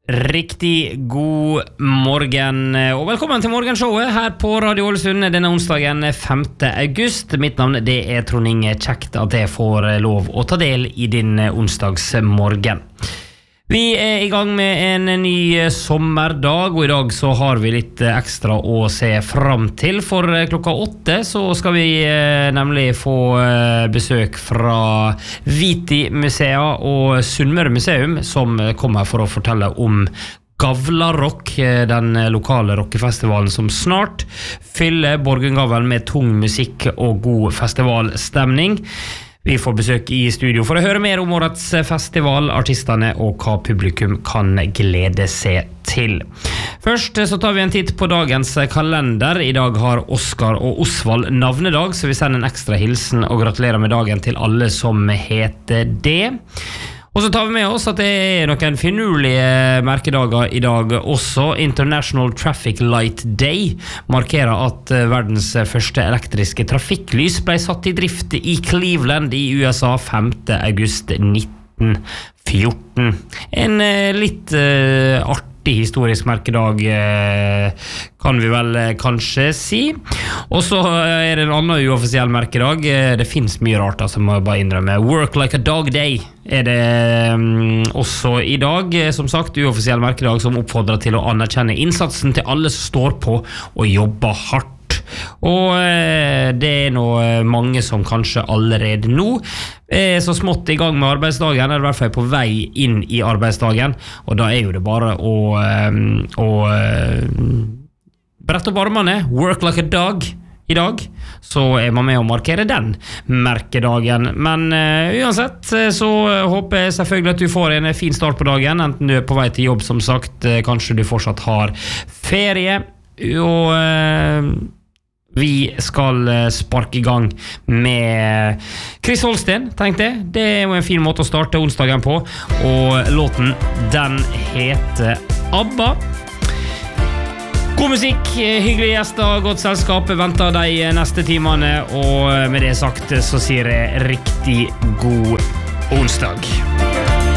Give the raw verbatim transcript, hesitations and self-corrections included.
Riktig god morgen og velkommen til morgenshowet her på Radio Ålesund denne onsdagen femte august. Mitt navn det er Trond Inge. Kjekt at jeg får lov å ta del i din onsdagsmorgen. Vi er i gang med en ny sommerdag, og i dag så har vi litt ekstra å se fram til. For klokka åtte så skal vi nemlig få besøk fra Viti-museet og Sunnmøre museum, som kommer for å fortelle om Gavlarock, den lokale rockefestivalen som snart fyller Borgundgavlen med tung musikk og god festivalstemning. Vi får besøk i studio for å høre mer om årets festival, artistene og hva publikum kan glede seg til. Først så tar vi en titt på dagens kalender. I dag har Oskar og Osvald navnedag, så vi sender en ekstra hilsen og gratulerer med dagen til alle som heter det. Og så tar vi med oss at det er noen finurlige merkedager i dag også. International Traffic Light Day markerer at verdens første elektriske trafikklys ble satt i drift i Cleveland i U S A femte august nitten fjorten. En litt uh, artig historisk merkedag kan vi vel kanskje si. Og så er det en annen uoffisiell merkedag. Det finnes mye rart, altså må jeg bare innrømme. Work Like a Dog Day er det um, også i dag. Som sagt, uoffisiell merkedag som oppfordrer til å anerkjenne innsatsen til alle som står på og jobber hardt. Og eh, det er nå mange som kanskje allerede nå er så smått i gang med arbeidsdagen, eller i hvert fall på vei inn i arbeidsdagen, og da er jo det bare å, eh, å eh, brette opp armene, work like a dog i dag, så er man med å markere den merkedagen. Men uh, uansett så håper jeg selvfølgelig at du får en fin start på dagen, enten du er på vei til jobb, som sagt, kanskje du fortsatt har ferie, og uh, vi skal sparke i gang med Chris Holsten, tenkte jeg. Det er jo en fin måte å starte onsdagen på, og låten, den heter ABBA. God musikk, hyggelige gjester, godt selskap venter de neste timene, og med det sagt så sier jeg riktig god onsdag.